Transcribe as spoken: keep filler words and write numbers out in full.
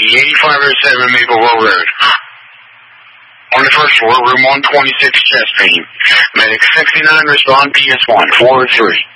eighty-five oh seven Mapleville Road. On the first floor, room one twenty-six, chest pain. Medic sixty-nine, respond P S one, four oh three.